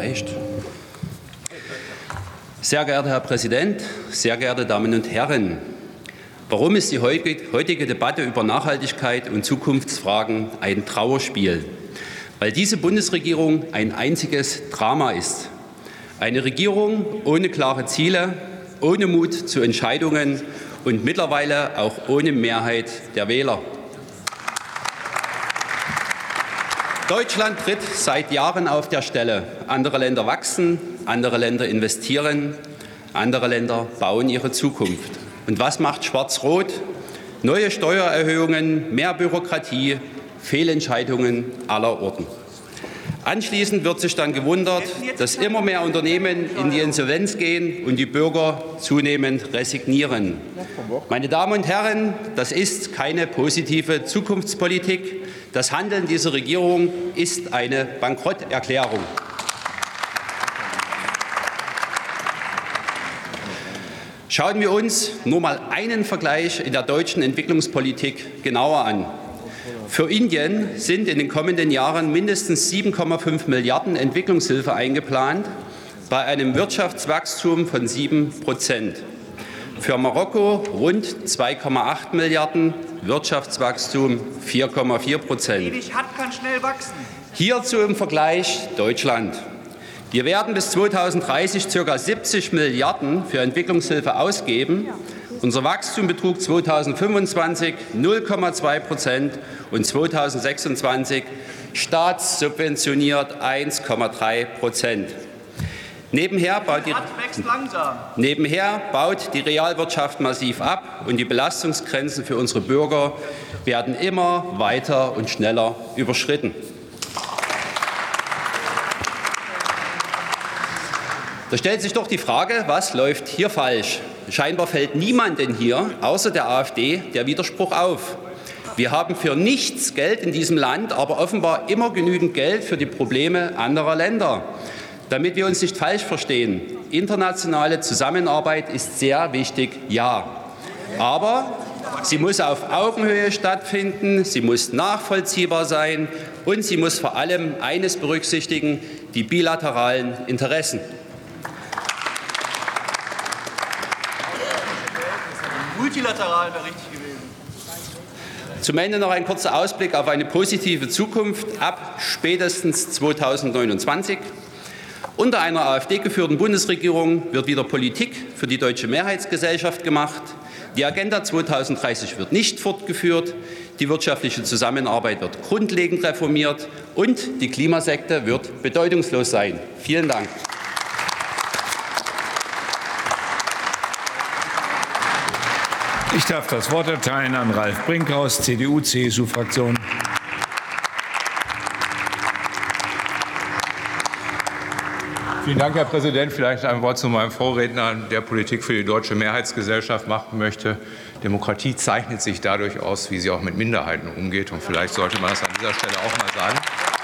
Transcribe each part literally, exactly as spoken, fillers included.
reicht. Sehr geehrter Herr Präsident, sehr geehrte Damen und Herren! Warum ist die heutige Debatte über Nachhaltigkeit und Zukunftsfragen ein Trauerspiel? Weil diese Bundesregierung ein einziges Drama ist. Eine Regierung ohne klare Ziele, ohne Mut zu Entscheidungen und mittlerweile auch ohne Mehrheit der Wähler. Deutschland tritt seit Jahren auf der Stelle. Andere Länder wachsen, andere Länder investieren, andere Länder bauen ihre Zukunft. Und was macht Schwarz-Rot? Neue Steuererhöhungen, mehr Bürokratie, Fehlentscheidungen aller Orten. Anschließend wird sich dann gewundert, dass immer mehr Unternehmen in die Insolvenz gehen und die Bürger zunehmend resignieren. Meine Damen und Herren, das ist keine positive Zukunftspolitik. Das Handeln dieser Regierung ist eine Bankrotterklärung. Schauen wir uns nur mal einen Vergleich in der deutschen Entwicklungspolitik genauer an. Für Indien sind in den kommenden Jahren mindestens sieben Komma fünf Milliarden Entwicklungshilfe eingeplant, bei einem Wirtschaftswachstum von sieben Prozent. Für Marokko rund zwei Komma acht Milliarden, Wirtschaftswachstum vier Komma vier Prozent. kann schnell wachsen. Hierzu im Vergleich Deutschland. Wir werden bis zweitausenddreißig ca. siebzig Milliarden für Entwicklungshilfe ausgeben. Unser Wachstum betrug zweitausendfünfundzwanzig null Komma zwei Prozent und zweitausendsechsundzwanzig staatssubventioniert eins Komma drei Prozent. Nebenher baut, die, nebenher baut die Realwirtschaft massiv ab und die Belastungsgrenzen für unsere Bürger werden immer weiter und schneller überschritten. Da stellt sich doch die Frage, was läuft hier falsch? Scheinbar fällt niemandem hier, außer der AfD, der Widerspruch auf. Wir haben für nichts Geld in diesem Land, aber offenbar immer genügend Geld für die Probleme anderer Länder. Damit wir uns nicht falsch verstehen, internationale Zusammenarbeit ist sehr wichtig, ja. Aber sie muss auf Augenhöhe stattfinden, sie muss nachvollziehbar sein und sie muss vor allem eines berücksichtigen, die bilateralen Interessen. Multilateral wäre richtig gewesen. Zum Ende noch ein kurzer Ausblick auf eine positive Zukunft ab spätestens zweitausendneunundzwanzig. Unter einer AfD-geführten Bundesregierung wird wieder Politik für die deutsche Mehrheitsgesellschaft gemacht. Die Agenda zweitausenddreißig wird nicht fortgeführt. Die wirtschaftliche Zusammenarbeit wird grundlegend reformiert und die Klimasekte wird bedeutungslos sein. Vielen Dank. Ich darf das Wort erteilen an Ralf Brinkhaus, C D U C S U-Fraktion. Vielen Dank, Herr Präsident. Vielleicht ein Wort zu meinem Vorredner, der Politik für die deutsche Mehrheitsgesellschaft machen möchte. Demokratie zeichnet sich dadurch aus, wie sie auch mit Minderheiten umgeht. Und vielleicht sollte man das an dieser Stelle auch mal sagen.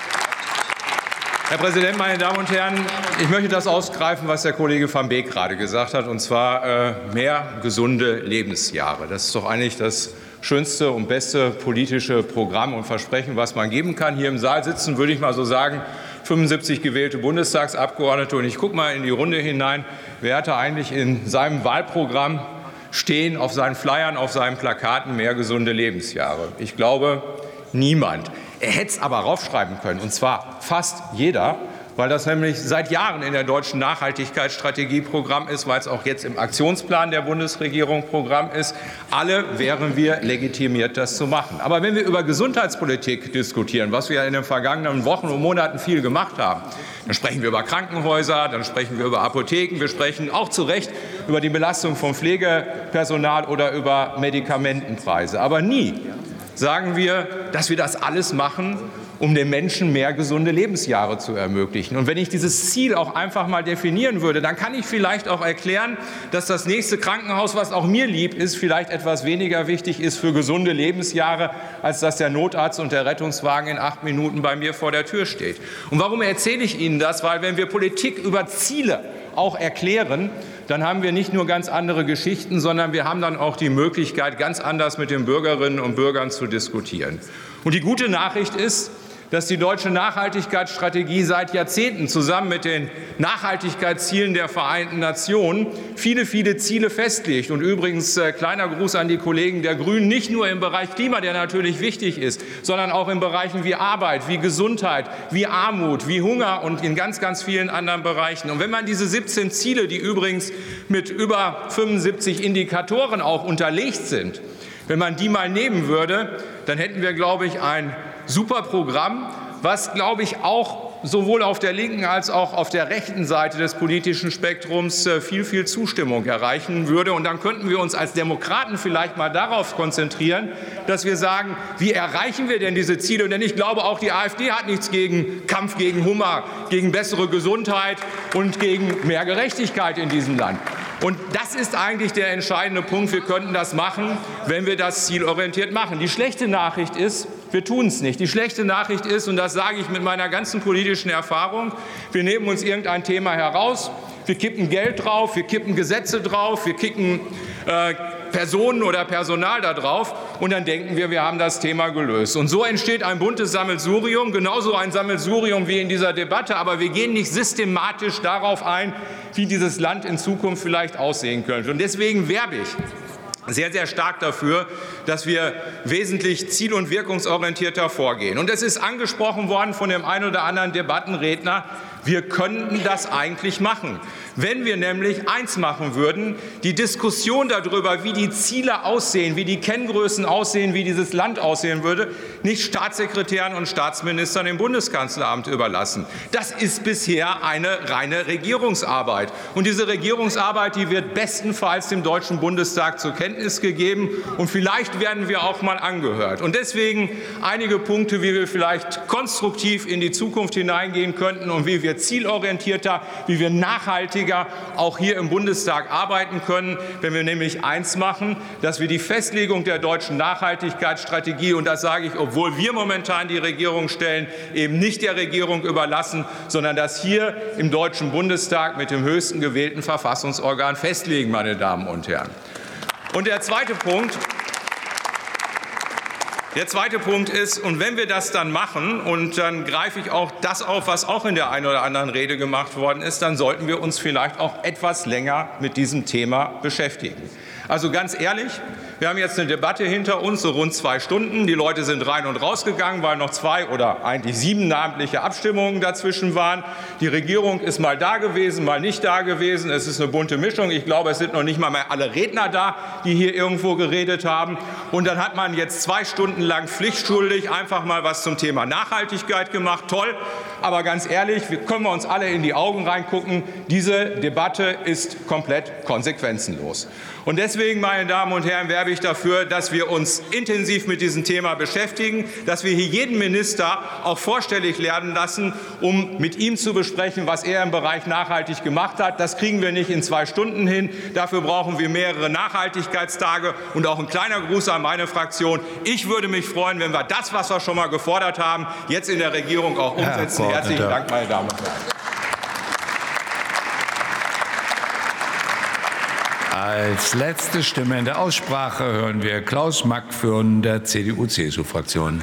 Herr Präsident, meine Damen und Herren, ich möchte das aufgreifen, was der Kollege van Beek gerade gesagt hat, und zwar äh, mehr gesunde Lebensjahre. Das ist doch eigentlich das schönste und beste politische Programm und Versprechen, was man geben kann. Hier im Saal sitzen, würde ich mal so sagen, fünfundsiebzig gewählte Bundestagsabgeordnete. Und ich gucke mal in die Runde hinein, wer hatte eigentlich in seinem Wahlprogramm stehen, auf seinen Flyern, auf seinen Plakaten mehr gesunde Lebensjahre? Ich glaube, niemand. Er hätte es aber raufschreiben können, und zwar fast jeder, weil das nämlich seit Jahren in der deutschen Nachhaltigkeitsstrategieprogramm ist, weil es auch jetzt im Aktionsplan der Bundesregierung Programm ist. Alle wären wir legitimiert, das zu machen. Aber wenn wir über Gesundheitspolitik diskutieren, was wir in den vergangenen Wochen und Monaten viel gemacht haben, dann sprechen wir über Krankenhäuser, dann sprechen wir über Apotheken, wir sprechen auch zu Recht über die Belastung von Pflegepersonal oder über Medikamentenpreise. Aber nie sagen wir, dass wir das alles machen, um den Menschen mehr gesunde Lebensjahre zu ermöglichen. Und wenn ich dieses Ziel auch einfach mal definieren würde, dann kann ich vielleicht auch erklären, dass das nächste Krankenhaus, was auch mir lieb ist, vielleicht etwas weniger wichtig ist für gesunde Lebensjahre, als dass der Notarzt und der Rettungswagen in acht Minuten bei mir vor der Tür steht. Und warum erzähle ich Ihnen das? Weil wenn wir Politik über Ziele auch erklären, dann haben wir nicht nur ganz andere Geschichten, sondern wir haben dann auch die Möglichkeit, ganz anders mit den Bürgerinnen und Bürgern zu diskutieren. Und die gute Nachricht ist, dass die deutsche Nachhaltigkeitsstrategie seit Jahrzehnten zusammen mit den Nachhaltigkeitszielen der Vereinten Nationen viele, viele Ziele festlegt. Und übrigens, äh, kleiner Gruß an die Kollegen der Grünen, nicht nur im Bereich Klima, der natürlich wichtig ist, sondern auch in Bereichen wie Arbeit, wie Gesundheit, wie Armut, wie Hunger und in ganz, ganz vielen anderen Bereichen. Und wenn man diese siebzehn Ziele, die übrigens mit über fünfundsiebzig Indikatoren auch unterlegt sind, wenn man die mal nehmen würde, dann hätten wir, glaube ich, ein super Programm, was, glaube ich, auch sowohl auf der linken als auch auf der rechten Seite des politischen Spektrums viel, viel Zustimmung erreichen würde. Und dann könnten wir uns als Demokraten vielleicht mal darauf konzentrieren, dass wir sagen, wie erreichen wir denn diese Ziele? Denn ich glaube, auch die AfD hat nichts gegen Kampf gegen Hunger, gegen bessere Gesundheit und gegen mehr Gerechtigkeit in diesem Land. Und das ist eigentlich der entscheidende Punkt. Wir könnten das machen, wenn wir das zielorientiert machen. Die schlechte Nachricht ist, wir tun es nicht. Die schlechte Nachricht ist, und das sage ich mit meiner ganzen politischen Erfahrung, wir nehmen uns irgendein Thema heraus, wir kippen Geld drauf, wir kippen Gesetze drauf, wir kippen äh, Personen oder Personal da drauf und dann denken wir, wir haben das Thema gelöst. Und so entsteht ein buntes Sammelsurium, genauso ein Sammelsurium wie in dieser Debatte, aber wir gehen nicht systematisch darauf ein, wie dieses Land in Zukunft vielleicht aussehen könnte. Und deswegen werbe ich sehr, sehr stark dafür, dass wir wesentlich ziel- und wirkungsorientierter vorgehen. Und es ist angesprochen worden von dem einen oder anderen Debattenredner, wir könnten das eigentlich machen. Wenn wir nämlich eins machen würden, die Diskussion darüber, wie die Ziele aussehen, wie die Kenngrößen aussehen, wie dieses Land aussehen würde, nicht Staatssekretären und Staatsministern im Bundeskanzleramt überlassen. Das ist bisher eine reine Regierungsarbeit. Und diese Regierungsarbeit, die wird bestenfalls dem Deutschen Bundestag zur Kenntnis gegeben. Und vielleicht werden wir auch mal angehört. Und deswegen einige Punkte, wie wir vielleicht konstruktiv in die Zukunft hineingehen könnten und wie wir zielorientierter, wie wir nachhaltiger auch hier im Bundestag arbeiten können, wenn wir nämlich eins machen, dass wir die Festlegung der deutschen Nachhaltigkeitsstrategie, und das sage ich, obwohl wir momentan die Regierung stellen, eben nicht der Regierung überlassen, sondern das hier im Deutschen Bundestag mit dem höchsten gewählten Verfassungsorgan festlegen, meine Damen und Herren. Und der zweite Punkt, Der zweite Punkt ist, und wenn wir das dann machen, und dann greife ich auch das auf, was auch in der einen oder anderen Rede gemacht worden ist, dann sollten wir uns vielleicht auch etwas länger mit diesem Thema beschäftigen. Also ganz ehrlich, wir haben jetzt eine Debatte hinter uns, so rund zwei Stunden. Die Leute sind rein und rausgegangen, weil noch zwei oder eigentlich sieben namentliche Abstimmungen dazwischen waren. Die Regierung ist mal da gewesen, mal nicht da gewesen. Es ist eine bunte Mischung. Ich glaube, es sind noch nicht mal mehr alle Redner da, die hier irgendwo geredet haben. Und dann hat man jetzt zwei Stunden lang pflichtschuldig einfach mal was zum Thema Nachhaltigkeit gemacht. Toll. Aber ganz ehrlich, wir können wir uns alle in die Augen reingucken. Diese Debatte ist komplett konsequenzenlos. Und deswegen, meine Damen und Herren, werbe ich dafür, dass wir uns intensiv mit diesem Thema beschäftigen, dass wir hier jeden Minister auch vorstellig werden lassen, um mit ihm zu besprechen, was er im Bereich nachhaltig gemacht hat. Das kriegen wir nicht in zwei Stunden hin. Dafür brauchen wir mehrere Nachhaltigkeitstage. Und auch ein kleiner Gruß an meine Fraktion. Ich würde mich freuen, wenn wir das, was wir schon mal gefordert haben, jetzt in der Regierung auch umsetzen. Herzlichen Dank, meine Damen und Herren. Als letzte Stimme in der Aussprache hören wir Klaus Mack von der C D U C S U-Fraktion.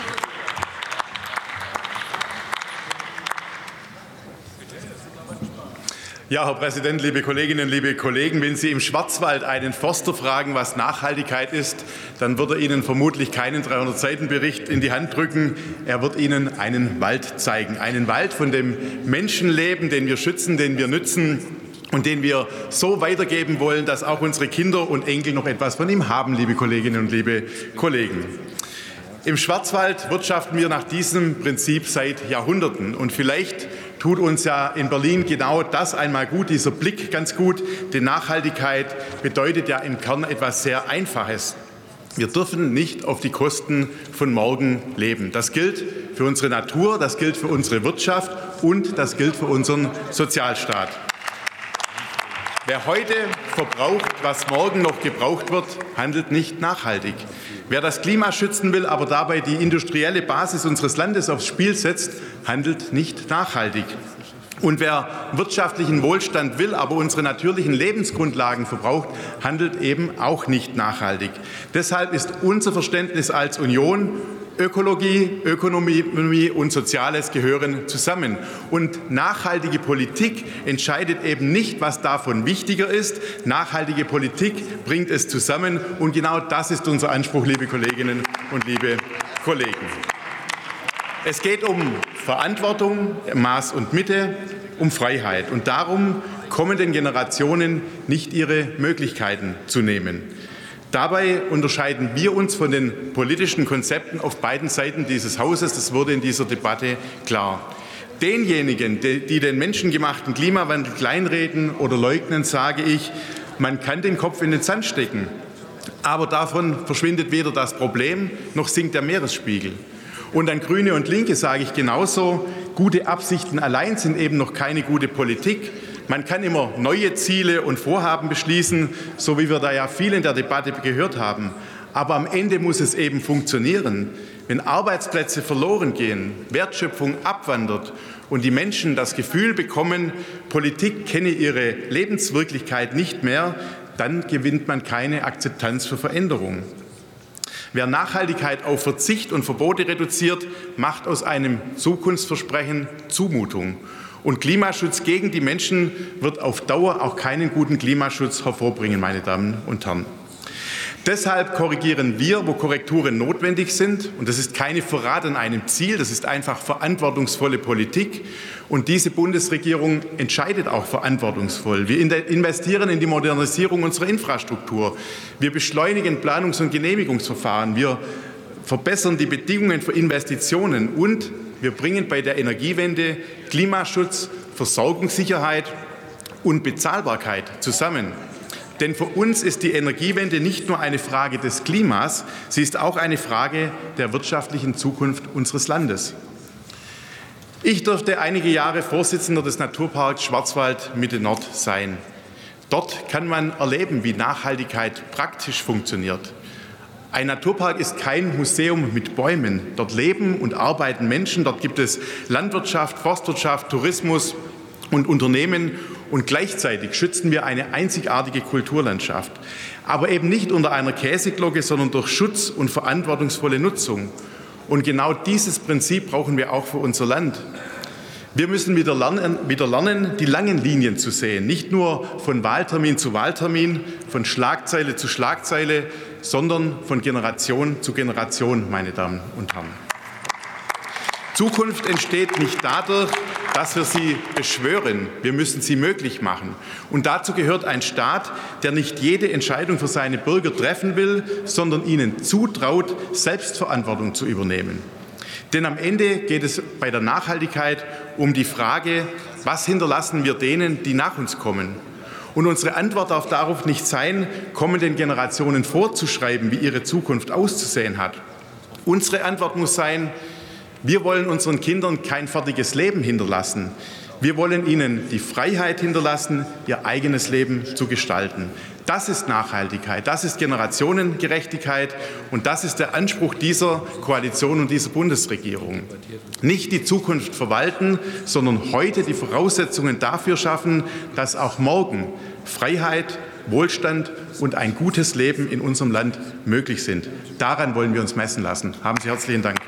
Ja, Herr Präsident, liebe Kolleginnen, liebe Kollegen, wenn Sie im Schwarzwald einen Förster fragen, was Nachhaltigkeit ist, dann wird er Ihnen vermutlich keinen dreihundert Seiten Bericht in die Hand drücken. Er wird Ihnen einen Wald zeigen. Einen Wald von dem Menschenleben, den wir schützen, den wir nützen und den wir so weitergeben wollen, dass auch unsere Kinder und Enkel noch etwas von ihm haben, liebe Kolleginnen und liebe Kollegen. Im Schwarzwald wirtschaften wir nach diesem Prinzip seit Jahrhunderten. Und vielleicht tut uns ja in Berlin genau das einmal gut, dieser Blick ganz gut. Denn Nachhaltigkeit bedeutet ja im Kern etwas sehr Einfaches. Wir dürfen nicht auf die Kosten von morgen leben. Das gilt für unsere Natur, das gilt für unsere Wirtschaft und das gilt für unseren Sozialstaat. Wer heute verbraucht, was morgen noch gebraucht wird, handelt nicht nachhaltig. Wer das Klima schützen will, aber dabei die industrielle Basis unseres Landes aufs Spiel setzt, handelt nicht nachhaltig. Und wer wirtschaftlichen Wohlstand will, aber unsere natürlichen Lebensgrundlagen verbraucht, handelt eben auch nicht nachhaltig. Deshalb ist unser Verständnis als Union, Ökologie, Ökonomie und Soziales gehören zusammen. Und nachhaltige Politik entscheidet eben nicht, was davon wichtiger ist. Nachhaltige Politik bringt es zusammen. Und genau das ist unser Anspruch, liebe Kolleginnen und liebe Kollegen. Es geht um Verantwortung, Maß und Mitte, um Freiheit und darum, kommenden Generationen nicht ihre Möglichkeiten zu nehmen. Dabei unterscheiden wir uns von den politischen Konzepten auf beiden Seiten dieses Hauses. Das wurde in dieser Debatte klar. Denjenigen, die den menschengemachten Klimawandel kleinreden oder leugnen, sage ich, man kann den Kopf in den Sand stecken. Aber davon verschwindet weder das Problem, noch sinkt der Meeresspiegel. Und an Grüne und Linke sage ich genauso, gute Absichten allein sind eben noch keine gute Politik. Man kann immer neue Ziele und Vorhaben beschließen, so wie wir da ja viel in der Debatte gehört haben. Aber am Ende muss es eben funktionieren. Wenn Arbeitsplätze verloren gehen, Wertschöpfung abwandert und die Menschen das Gefühl bekommen, Politik kenne ihre Lebenswirklichkeit nicht mehr, dann gewinnt man keine Akzeptanz für Veränderung. Wer Nachhaltigkeit auf Verzicht und Verbote reduziert, macht aus einem Zukunftsversprechen Zumutung. Und Klimaschutz gegen die Menschen wird auf Dauer auch keinen guten Klimaschutz hervorbringen, meine Damen und Herren. Deshalb korrigieren wir, wo Korrekturen notwendig sind. Und das ist keine Verrat an einem Ziel, das ist einfach verantwortungsvolle Politik. Und diese Bundesregierung entscheidet auch verantwortungsvoll. Wir investieren in die Modernisierung unserer Infrastruktur. Wir beschleunigen Planungs- und Genehmigungsverfahren. Wir verbessern die Bedingungen für Investitionen. Und wir bringen bei der Energiewende Klimaschutz, Versorgungssicherheit und Bezahlbarkeit zusammen. Denn für uns ist die Energiewende nicht nur eine Frage des Klimas, sie ist auch eine Frage der wirtschaftlichen Zukunft unseres Landes. Ich durfte einige Jahre Vorsitzender des Naturparks Schwarzwald Mitte Nord sein. Dort kann man erleben, wie Nachhaltigkeit praktisch funktioniert. Ein Naturpark ist kein Museum mit Bäumen. Dort leben und arbeiten Menschen, dort gibt es Landwirtschaft, Forstwirtschaft, Tourismus und Unternehmen. Und gleichzeitig schützen wir eine einzigartige Kulturlandschaft. Aber eben nicht unter einer Käseglocke, sondern durch Schutz und verantwortungsvolle Nutzung. Und genau dieses Prinzip brauchen wir auch für unser Land. Wir müssen wieder lernen, wieder lernen, die langen Linien zu sehen. Nicht nur von Wahltermin zu Wahltermin, von Schlagzeile zu Schlagzeile, sondern von Generation zu Generation, meine Damen und Herren. Zukunft entsteht nicht dadurch, dass wir sie beschwören. Wir müssen sie möglich machen. Und dazu gehört ein Staat, der nicht jede Entscheidung für seine Bürger treffen will, sondern ihnen zutraut, Selbstverantwortung zu übernehmen. Denn am Ende geht es bei der Nachhaltigkeit um die Frage, was hinterlassen wir denen, die nach uns kommen? Und unsere Antwort darf darauf nicht sein, kommenden Generationen vorzuschreiben, wie ihre Zukunft auszusehen hat. Unsere Antwort muss sein, wir wollen unseren Kindern kein fertiges Leben hinterlassen. Wir wollen ihnen die Freiheit hinterlassen, ihr eigenes Leben zu gestalten. Das ist Nachhaltigkeit, das ist Generationengerechtigkeit und das ist der Anspruch dieser Koalition und dieser Bundesregierung. Nicht die Zukunft verwalten, sondern heute die Voraussetzungen dafür schaffen, dass auch morgen Freiheit, Wohlstand und ein gutes Leben in unserem Land möglich sind. Daran wollen wir uns messen lassen. Haben Sie herzlichen Dank.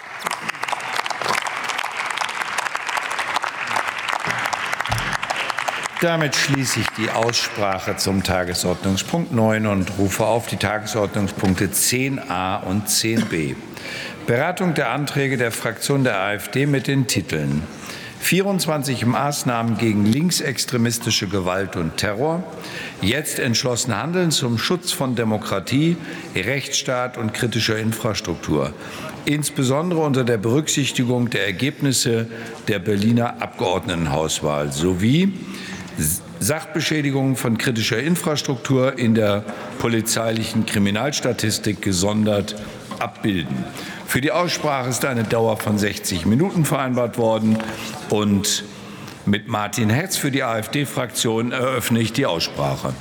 Damit schließe ich die Aussprache zum Tagesordnungspunkt neun und rufe auf die Tagesordnungspunkte zehn a und zehn b. Beratung der Anträge der Fraktion der AfD mit den Titeln vierundzwanzig Maßnahmen gegen linksextremistische Gewalt und Terror, jetzt entschlossen handeln zum Schutz von Demokratie, Rechtsstaat und kritischer Infrastruktur, insbesondere unter der Berücksichtigung der Ergebnisse der Berliner Abgeordnetenhauswahl sowie Sachbeschädigungen von kritischer Infrastruktur in der polizeilichen Kriminalstatistik gesondert abbilden. Für die Aussprache ist eine Dauer von sechzig Minuten vereinbart worden. Und mit Martin Hetz für die AfD-Fraktion eröffne ich die Aussprache.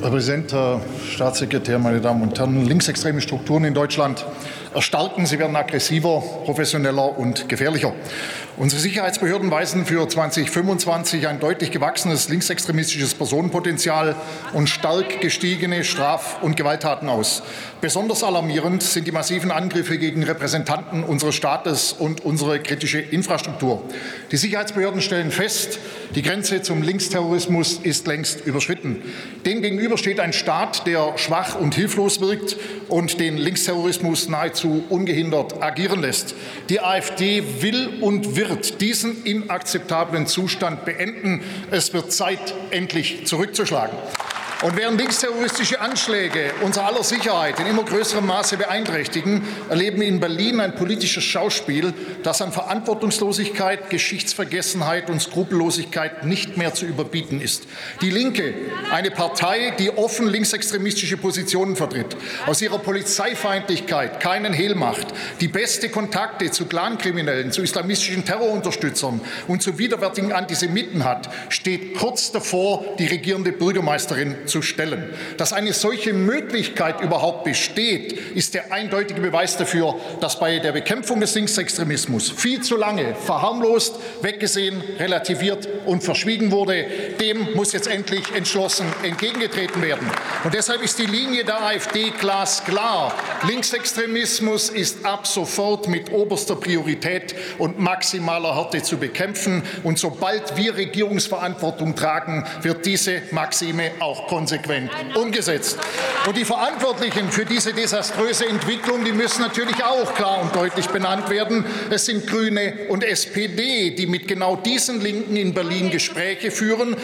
Herr Präsident, Herr Staatssekretär, meine Damen und Herren! Linksextreme Strukturen in Deutschland erstarken. Sie werden aggressiver, professioneller und gefährlicher. Unsere Sicherheitsbehörden weisen für zweitausendfünfundzwanzig ein deutlich gewachsenes linksextremistisches Personenpotenzial und stark gestiegene Straf- und Gewalttaten aus. Besonders alarmierend sind die massiven Angriffe gegen Repräsentanten unseres Staates und unsere kritische Infrastruktur. Die Sicherheitsbehörden stellen fest, die Grenze zum Linksterrorismus ist längst überschritten. Demgegenüber steht ein Staat, der schwach und hilflos wirkt und den Linksterrorismus nahezu ungehindert agieren lässt. Die AfD will und wird diesen inakzeptablen Zustand beenden. Es wird Zeit, endlich zurückzuschlagen. Und während linksterroristische Anschläge unser aller Sicherheit in immer größerem Maße beeinträchtigen, erleben wir in Berlin ein politisches Schauspiel, das an Verantwortungslosigkeit, Geschichtsvergessenheit und Skrupellosigkeit nicht mehr zu überbieten ist. Die Linke, eine Partei, die offen linksextremistische Positionen vertritt, aus ihrer Polizeifeindlichkeit keinen Hehl macht, die beste Kontakte zu Clankriminellen, zu islamistischen Terrorunterstützern und zu widerwärtigen Antisemiten hat, steht kurz davor, die regierende Bürgermeisterin zu stellen. Dass eine solche Möglichkeit überhaupt besteht, ist der eindeutige Beweis dafür, dass bei der Bekämpfung des Linksextremismus viel zu lange verharmlost, weggesehen, relativiert und verschwiegen wurde. Dem muss jetzt endlich entschlossen entgegengetreten werden. Und deshalb ist die Linie der AfD glasklar. Linksextremismus ist ab sofort mit oberster Priorität und maximaler Härte zu bekämpfen. Und sobald wir Regierungsverantwortung tragen, wird diese Maxime auch konsequent umgesetzt. Und die Verantwortlichen für diese desaströse Entwicklung, die müssen natürlich auch klar und deutlich benannt werden. Es sind Grüne und S P D, die mit genau diesen Linken in Berlin Gespräche führen,